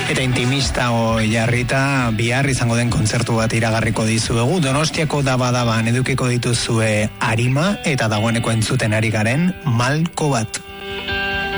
Eta intimista jarrita bihar izango den kontzertu bat iragarriko dizuegu. Donostiako daba-daban edukiko dituzue Arima eta dagoeneko entzuten ari garen Malko bat.